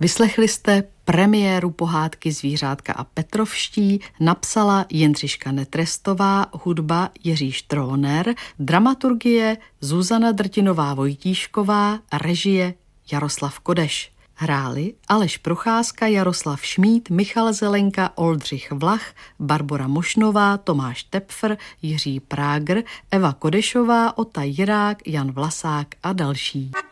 Vyslechli jste premiéru pohádky Zvířátka a Petrovští, napsala Jindřiška Netrestová, hudba Jiří Štróner, dramaturgie Zuzana Drtinová-Vojtíšková, režie Jaroslav Kodeš. Hráli Aleš Procházka, Jaroslav Šmíd, Michal Zelenka, Oldřich Vlach, Barbora Mošnová, Tomáš Tepfr, Jiří Prágr, Eva Kodešová, Ota Jirák, Jan Vlasák a další.